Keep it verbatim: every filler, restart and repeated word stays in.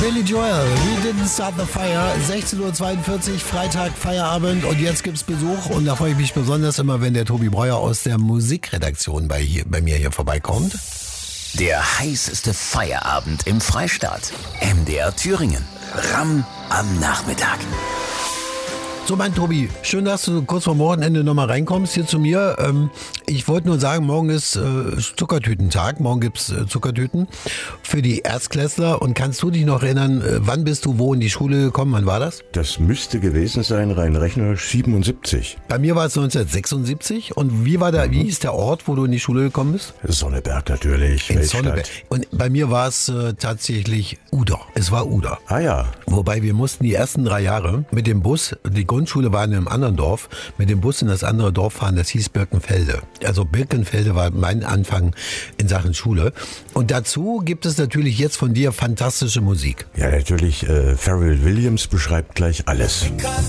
Billy Joel, We Didn't Start the Fire, sechzehn Uhr zweiundvierzig, Freitag, Feierabend und jetzt gibt's Besuch und da freue ich mich besonders immer, wenn der Tobi Breuer aus der Musikredaktion bei, hier, bei mir hier vorbeikommt. Der heißeste Feierabend im Freistaat. M D R Thüringen. Ram am Nachmittag. So, mein Tobi, schön, dass du kurz vor Wochenende nochmal reinkommst hier zu mir. Ähm, ich wollte nur sagen, morgen ist äh, Zuckertütentag. Morgen gibt's äh, Zuckertüten für die Erstklässler. Und kannst du dich noch erinnern, äh, wann bist du wo in die Schule gekommen? Wann war das? Das müsste gewesen sein, rein rechnerisch siebenundsiebzig. Bei mir war es neunzehnhundertsechsundsiebzig. Und wie war der, mhm. wie hieß der Ort, wo du in die Schule gekommen bist? Sonneberg natürlich. In Sonneberg. Und bei mir war es äh, tatsächlich Uder. Es war Uder. Ah ja. Wobei wir mussten die ersten drei Jahre mit dem Bus, die Grundschule war in einem anderen Dorf, mit dem Bus in das andere Dorf fahren, das hieß Birkenfelde. Also Birkenfelde war mein Anfang in Sachen Schule. Und dazu gibt es natürlich jetzt von dir fantastische Musik. Ja, natürlich, äh, Pharrell Williams beschreibt gleich alles.